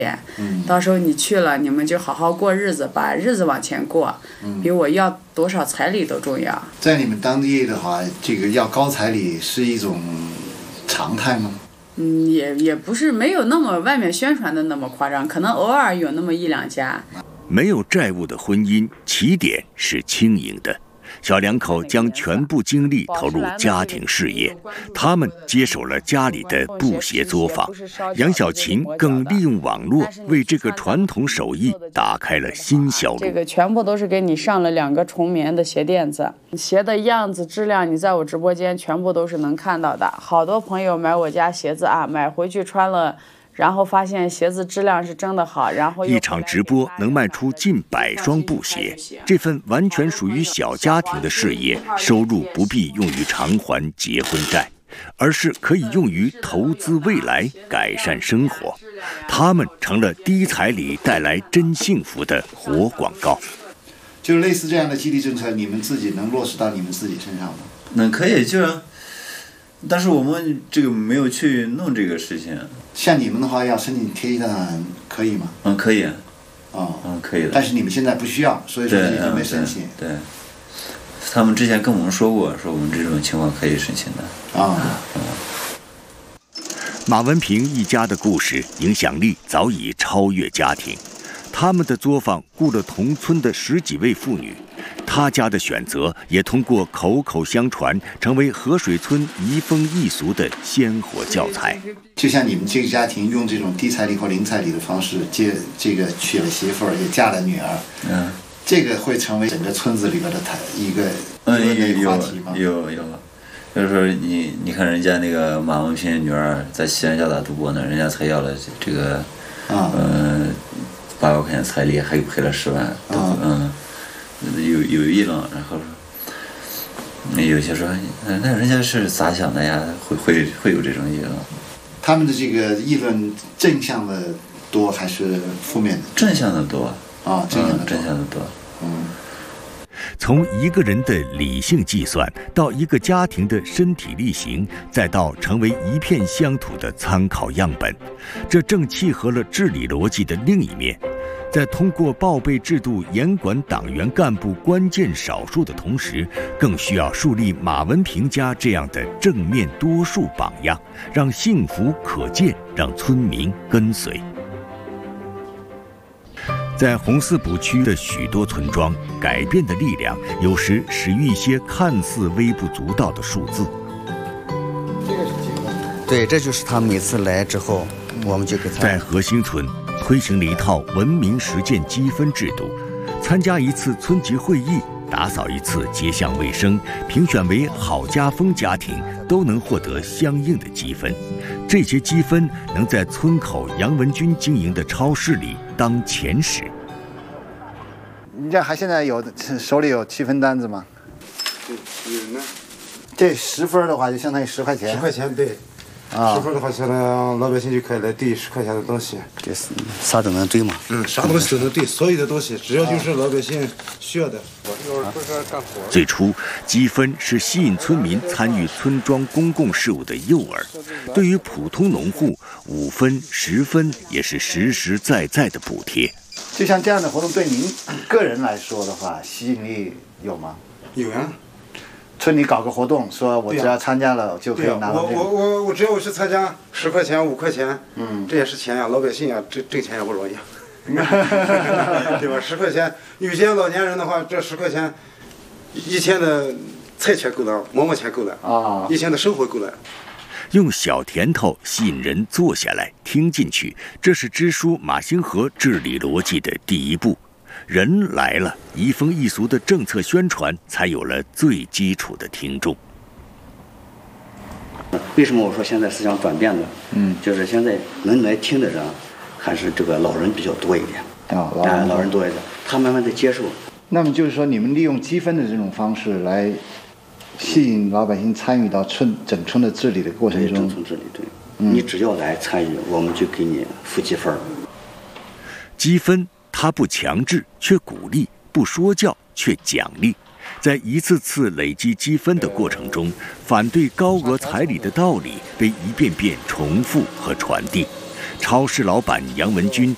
到时候你去了，你们就好好过日子，把日子往前过，比我要多少彩礼都重要。 在你们当地的话，这个要高彩礼是一种常态吗？ 也不是没有那么外面宣传的那么夸张，可能偶尔有那么一两家。 没有债务的婚姻起点是轻盈的。小两口将全部精力投入家庭事业，他们接手了家里的布鞋作坊。杨小琴更利用网络为这个传统手艺打开了新销路。 这个全部都是给你上了2个重棉的鞋垫子，鞋的样子质量你在我直播间全部都是能看到的。好多朋友买我家鞋子啊，买回去穿了，然后发现鞋子质量是真的好，然后一场直播能卖出近100双布鞋，这份完全属于小家庭的事业，收入不必用于偿还结婚债，而是可以用于投资未来，改善生活。他们成了低彩礼带来真幸福的活广告。 就类似这样的激励政策，你们自己能落实到你们自己身上吗？ 那可以，但是我们这个没有去弄这个事情。 像你们的话，要申请贴单可以吗？ 可以。可以的。 但是你们现在不需要，所以说你就没申请。 对。他们之前跟我们说过，说我们这种情况可以申请的。 马文平一家的故事影响力早已超越家庭，他们的作坊雇了同村的10几位妇女。他家的选择也通过口口相传，成为河水村移风易俗的鲜活教材。 就像你们这个家庭用这种低彩礼或零彩礼的方式这个娶了媳妇儿，也嫁了女儿，这个会成为整个村子里边的一个话题吗？ 有，就是说你看人家那个马文平女儿在西安交大读博呢，人家才要了这个800块钱彩礼，还赔了10万，有议论，然后有些说，那人家是咋想的呀？会有这种议论。 他们的这个议论正向的多还是负面的？ 正向的多。 正向的多。 从一个人的理性计算，到一个家庭的身体力行，再到成为一片乡土的参考样本，这正契合了治理逻辑的另一面。在通过报备制度严管党员干部关键少数的同时，更需要树立马文平家这样的正面多数榜样，让幸福可见，让村民跟随。在红四堡区的许多村庄，改变的力量有时始于一些看似微不足道的数字。 这个是几个？对，这就是他每次来之后，我们就给他。 在河兴村推行了一套文明实践积分制度，参加一次村级会议，打扫一次街巷卫生，评选为好家风家庭，都能获得相应的积分。这些积分能在村口杨文军经营的超市里当钱使。 你这还现在手里有积分单子吗？ 有呢。 这10分的话就相当于10块钱。 10块钱，对。10分的话，相当于老百姓就可以来兑10块钱的东西。 这是啥都能兑嘛？ 啥东西都能兑，所有的东西只要就是老百姓需要的。 最初，积分是吸引村民参与村庄公共事务的诱饵。对于普通农户，5分、10分也是实实在在的补贴。 就像这样的活动，对您个人来说的话，吸引力有吗？ 有呀。 村里搞个活动，说我只要参加了就可以拿到这个。 我只要去参加10块钱、5块钱，这也是钱呀，老百姓呀，挣钱也不容易，对吧？10块钱，有些老年人的话，这10块钱，以前的菜钱够了，馍馍钱够了以前的生活够了。 用小甜头吸引人坐下来听进去，这是支书马兴和治理逻辑的第一步。人来了，移风易俗的政策宣传才有了最基础的听众。 为什么我说现在思想转变了？就是现在能来听的人，还是这个老人比较多一点。老人多一点，他慢慢的接受。 那么就是说，你们利用积分的这种方式来吸引老百姓参与到整村的治理的过程中。 整村治理，对，你只要来参与，我们就给你付积分。 积分。他不强制，却鼓励；不说教，却奖励。在一次次累积积分的过程中，反对高额彩礼的道理被一遍遍重复和传递。超市老板杨文军